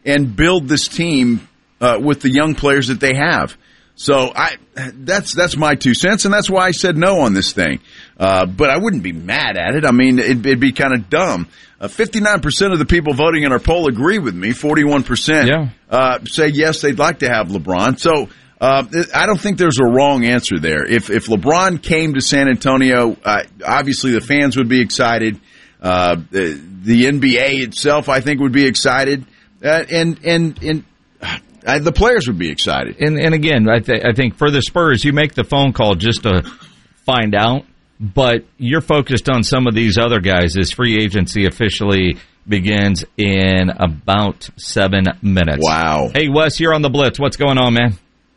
and build this team with the young players that they have. So that's my 2 cents, and that's why I said no on this thing. But I wouldn't be mad at it. I mean, it'd be kind of dumb. 59% of the people voting in our poll agree with me. 41% say yes, they'd like to have LeBron. So I don't think there's a wrong answer there. If LeBron came to San Antonio, obviously the fans would be excited. The NBA itself, I think, would be excited, and the players would be excited. And again, I think for the Spurs, you make the phone call just to find out, but you're focused on some of these other guys as free agency officially begins in about 7 minutes. Wow. Hey, Wes, you're on the Blitz. What's going on, man?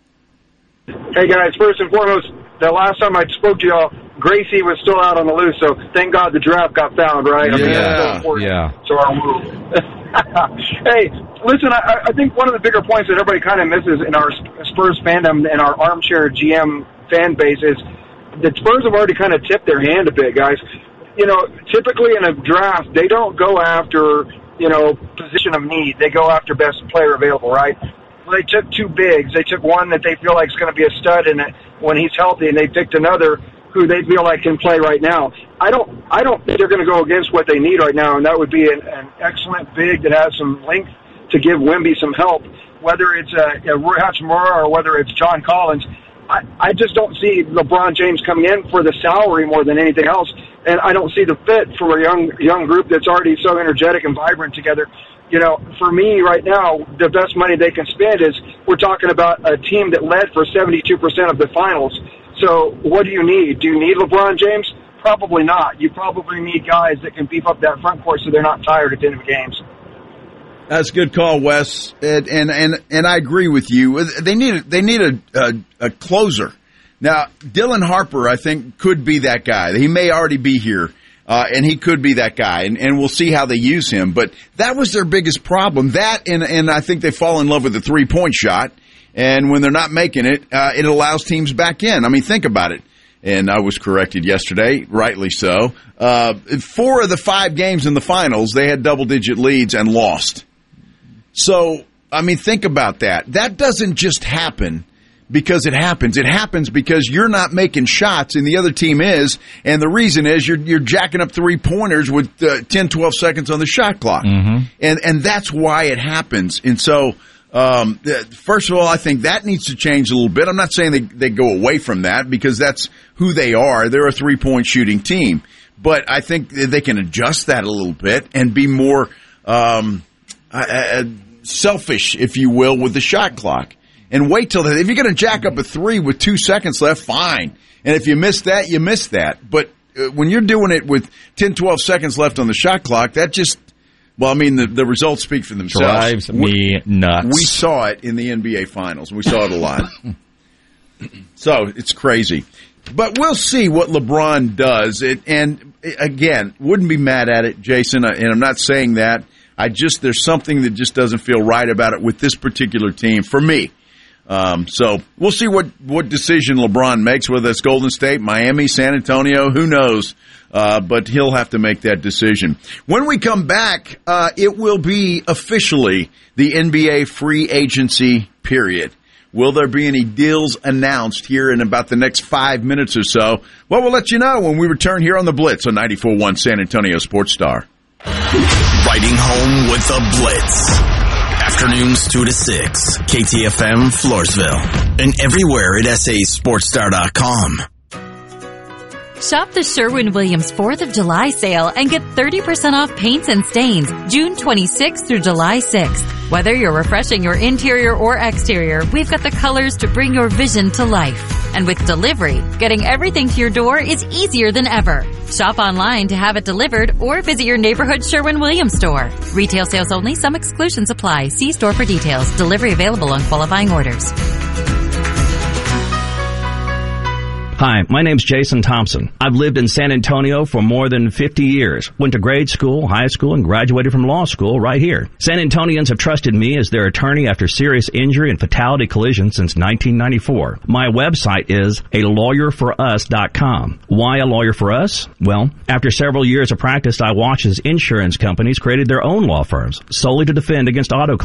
Hey, guys, first and foremost, the last time I spoke to y'all, Gracie was still out on the loose, so thank God the draft got found, right? I mean, that's so important to our move. Hey, listen, I think one of the bigger points that everybody kind of misses in our Spurs fandom and our armchair GM fan base is the Spurs have already kind of tipped their hand a bit, guys. You know, typically in a draft, they don't go after, position of need. They go after best player available, right? Well, they took 2 bigs. They took one that they feel like is going to be a stud in it when he's healthy, and they picked another who they feel like can play right now. I don't think they're going to go against what they need right now, and that would be an excellent big that has some length to give Wemby some help, whether it's Rui Hachimura or whether it's John Collins. I just don't see LeBron James coming in for the salary more than anything else, and I don't see the fit for a young group that's already so energetic and vibrant together. For me right now, the best money they can spend is we're talking about a team that led for 72% of the finals. So what do you need? Do you need LeBron James? Probably not. You probably need guys that can beef up that front court so they're not tired at the end of games. That's a good call, Wes, and I agree with you. They need a closer. Now, Dylan Harper, I think, could be that guy. He may already be here, and he could be that guy, and we'll see how they use him. But that was their biggest problem. That, and I think they fall in love with the three-point shot, and when they're not making it, it allows teams back in. I mean, think about it. And I was corrected yesterday, rightly so. 4 of the 5 games in the finals, they had double-digit leads and lost. So, I mean, think about that. That doesn't just happen because it happens. It happens because you're not making shots and the other team is, and the reason is you're jacking up 3-pointers with 10, 12 seconds on the shot clock. Mm-hmm. And that's why it happens. And so, first of all, I think that needs to change a little bit. I'm not saying they go away from that because that's who they are. They're a 3-point shooting team. But I think they can adjust that a little bit and be more selfish, if you will, with the shot clock. And wait till if you're going to jack up a 3 with 2 seconds left, fine. And if you miss that, you miss that. But when you're doing it with 10, 12 seconds left on the shot clock, that just, well, I mean, the results speak for themselves. Drives me nuts. We saw it in the NBA Finals. We saw it a lot. So it's crazy. But we'll see what LeBron does. And again, wouldn't be mad at it, Jason, and I'm not saying that. There's something that just doesn't feel right about it with this particular team for me. So we'll see what decision LeBron makes, whether it's Golden State, Miami, San Antonio, who knows? But he'll have to make that decision. When we come back, it will be officially the NBA free agency period. Will there be any deals announced here in about the next 5 minutes or so? Well, we'll let you know when we return here on The Blitz on 94.1 San Antonio Sports Star. Riding home with The Blitz. Afternoons 2 to 6. KTFM Floresville. And everywhere at sasportstar.com. Shop the Sherwin-Williams 4th of July sale and get 30% off paints and stains June 26th through July 6th. Whether you're refreshing your interior or exterior, we've got the colors to bring your vision to life. And with delivery, getting everything to your door is easier than ever. Shop online to have it delivered or visit your neighborhood Sherwin-Williams store. Retail sales only. Some exclusions apply. See store for details. Delivery available on qualifying orders. Hi, my name's Jason Thompson. I've lived in San Antonio for more than 50 years. Went to grade school, high school, and graduated from law school right here. San Antonians have trusted me as their attorney after serious injury and fatality collision since 1994. My website is alawyerforus.com. Why a lawyer for us? Well, after several years of practice, I watched as insurance companies created their own law firms solely to defend against auto claims.